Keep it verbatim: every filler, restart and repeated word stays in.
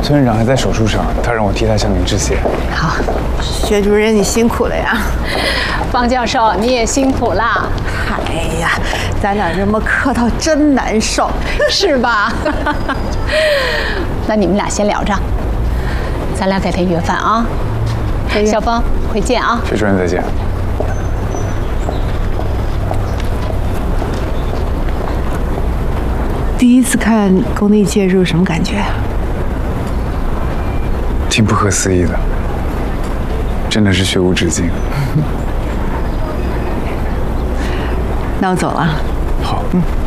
孙院长还在手术上，他让我替他向您致谢。 好，薛主任你辛苦了呀。 方教授你也辛苦啦。 哎呀，咱俩这么客套真难受， 是吧？那你们俩先聊着，咱俩改天约饭啊。小芳，回见啊。 薛主任再见。 第一次看宫内介入，什么感觉啊？ 挺不可思议的，真的是学无止境。 那我走了。 好。 嗯。